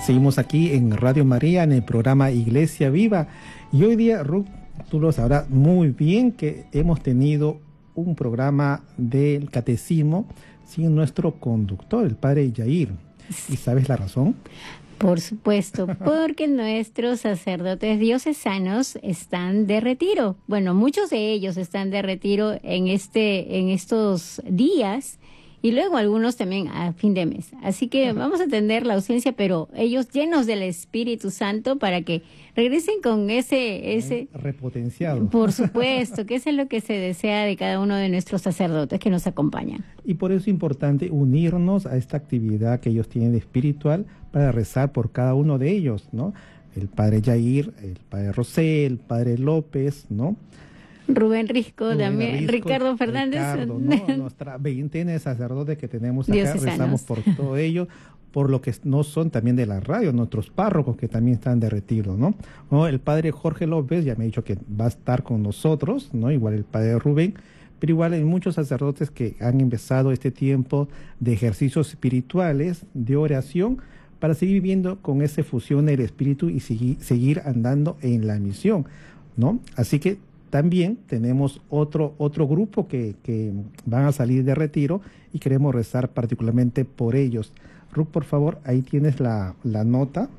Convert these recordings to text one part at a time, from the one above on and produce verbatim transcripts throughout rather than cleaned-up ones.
Seguimos aquí en Radio María, en el programa Iglesia Viva. Y hoy día, Ruth, tú lo sabrás muy bien que hemos tenido un programa del catecismo sin nuestro conductor, el padre Yair. ¿Y sabes la razón? Por supuesto, porque nuestros sacerdotes diocesanos están de retiro. Bueno, muchos de ellos están de retiro en este, en estos días. Y luego algunos también a fin de mes. Así que vamos a atender la ausencia, pero ellos llenos del Espíritu Santo para que regresen con ese... ese repotenciado. Por supuesto, que eso es lo que se desea de cada uno de nuestros sacerdotes que nos acompañan. Y por eso es importante unirnos a esta actividad que ellos tienen de espiritual para rezar por cada uno de ellos, ¿no? El padre Yair, el padre Rosé, el padre López, ¿no? Rubén Risco, Rubén también, Risco, Ricardo Fernández. Ricardo, ¿no? Nuestra veintena de sacerdotes que tenemos acá, Diocesanos. Rezamos por todo ello, por lo que no son también de la radio, nuestros párrocos que también están de retiro, ¿no? ¿no? El padre Jorge López ya me ha dicho que va a estar con nosotros, ¿no? Igual el padre Rubén, pero igual hay muchos sacerdotes que han empezado este tiempo de ejercicios espirituales, de oración, para seguir viviendo con esa fusión del espíritu y seguir, seguir andando en la misión, ¿no? Así que también tenemos otro, otro grupo que, que van a salir de retiro y queremos rezar particularmente por ellos. Ruth, por favor, ahí tienes la, la nota,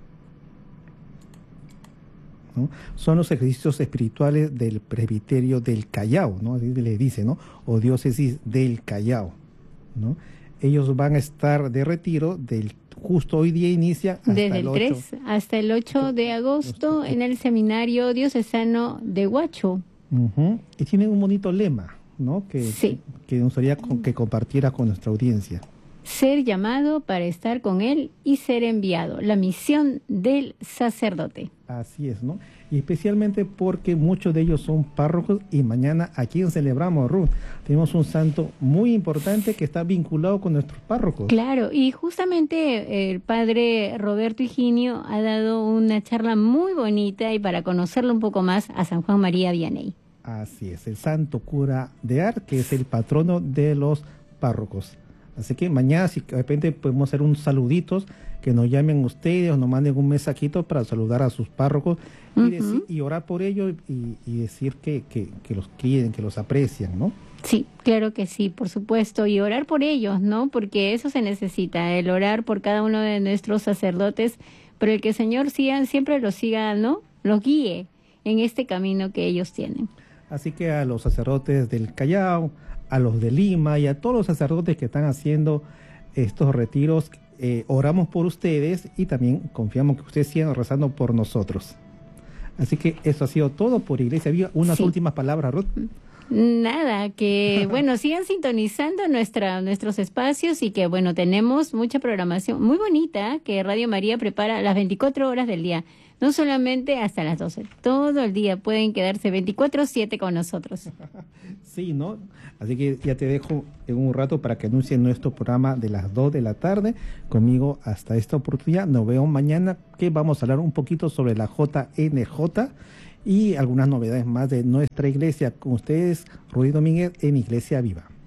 ¿no? Son los ejercicios espirituales del presbiterio del Callao, ¿no? Así le dice, ¿no? O diócesis del Callao, ¿no? Ellos van a estar de retiro del justo hoy día inicia hasta desde el el tres hasta el ocho de agosto en el seminario diocesano de Huacho. Uh-huh. Y tienen un bonito lema, ¿no? Que, sí. que nos gustaría con, que compartiera con nuestra audiencia. Ser llamado para estar con él y ser enviado. La misión del sacerdote. Así es, ¿no? Y especialmente porque muchos de ellos son párrocos y mañana a quien celebramos, Ruth. Tenemos un santo muy importante que está vinculado con nuestros párrocos. Claro, y justamente el padre Roberto Higinio ha dado una charla muy bonita y para conocerlo un poco más a San Juan María Vianney. Así es, el santo cura de Ars, que es el patrono de los párrocos. Así que mañana, si de repente podemos hacer unos saluditos, que nos llamen ustedes o nos manden un mensajito para saludar a sus párrocos y, uh-huh. decir, y orar por ellos y, y decir que, que, que los quieren, que los aprecian, ¿no? Sí, claro que sí, por supuesto, y orar por ellos, ¿no? Porque eso se necesita, el orar por cada uno de nuestros sacerdotes, pero el que el Señor siga, siempre los siga, ¿no? Los guíe en este camino que ellos tienen. Así que a los sacerdotes del Callao, a los de Lima y a todos los sacerdotes que están haciendo estos retiros, eh, oramos por ustedes y también confiamos que ustedes sigan rezando por nosotros. Así que eso ha sido todo por Iglesia Viva. Unas sí. últimas palabras, Ruth. Nada, que bueno, sigan sintonizando nuestra, nuestros espacios y que bueno, tenemos mucha programación muy bonita que Radio María prepara las veinticuatro horas del día. No solamente hasta las doce, todo el día pueden quedarse veinticuatro siete con nosotros. Sí, ¿no? Así que ya te dejo en un rato para que anuncien nuestro programa de las dos de la tarde. Conmigo hasta esta oportunidad. Nos vemos mañana que vamos a hablar un poquito sobre la J N J y algunas novedades más de nuestra iglesia. Con ustedes, Rudy Domínguez en Iglesia Viva.